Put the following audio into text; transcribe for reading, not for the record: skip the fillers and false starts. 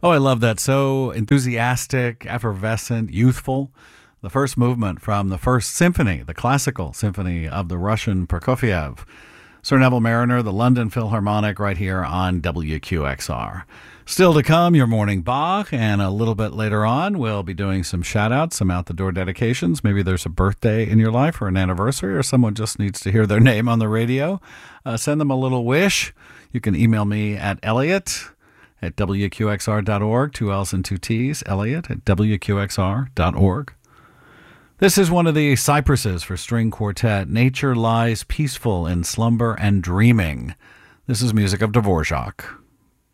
Oh, I love that. So enthusiastic, effervescent, youthful. The first movement from the first symphony, the classical symphony of the Russian Prokofiev. Sir Neville Mariner, the London Philharmonic, right here on WQXR. Still to come, your morning Bach, and a little bit later on, we'll be doing some shout-outs, some out-the-door dedications. Maybe there's a birthday in your life or an anniversary, or someone just needs to hear their name on the radio. Send them a little wish. You can email me at Elliot@WQXR.org, 2 L's and 2 T's, Elliot@WQXR.org. This is one of the cypresses for string quartet. Nature lies peaceful in slumber and dreaming. This is music of Dvorak.